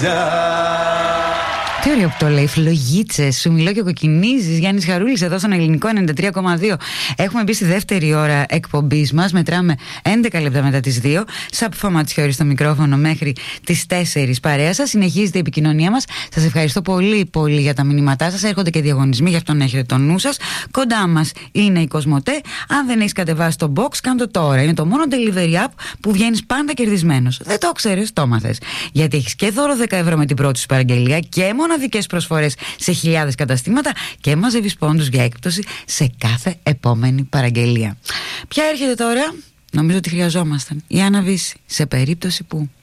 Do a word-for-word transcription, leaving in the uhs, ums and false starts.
Τι ωραίο που το λέει, φλογίτσες, σου μιλώ και κοκκινίζεις. Γιάννης Χαρούλης εδώ στον Ελληνικό ενενήντα τρία κόμμα δύο. Έχουμε μπει στη δεύτερη ώρα εκπομπής μας. Μετράμε έντεκα λεπτά μετά τις δύο. Σαπφό Ματσιώρη στο μικρόφωνο μέχρι τις τέσσερις. Παρέα σας, συνεχίζεται η επικοινωνία μας. Σας ευχαριστώ πολύ πολύ για τα μηνύματά σας. Έρχονται και διαγωνισμοί, γι' αυτό να έχετε το νου σας. Κοντά μας είναι η Κοσμοτέ. Αν δεν έχεις κατεβάσει το box, κάνε το τώρα. Είναι το μόνο delivery app που βγαίνεις πάντα κερδισμένος. Δεν το ξέρεις, το μάθες. Γιατί έχεις και δώρο δέκα ευρώ με την πρώτη σου παραγγελία και μοναδικές προσφορές σε χιλιάδες καταστήματα και μαζεύεις πόντους για έκπτωση σε κάθε επόμενη παραγγελία. Ποια έρχεται τώρα? Νομίζω ότι χρειαζόμασταν η Άννα Βύση, σε περίπτωση που...